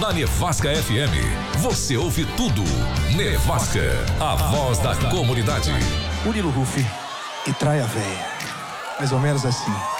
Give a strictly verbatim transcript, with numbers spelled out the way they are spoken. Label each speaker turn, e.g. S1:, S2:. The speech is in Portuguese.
S1: Na Nevasca F M, você ouve tudo. Nevasca, a voz da comunidade.
S2: Murilo Huff e Traia Véia. Mais ou menos assim.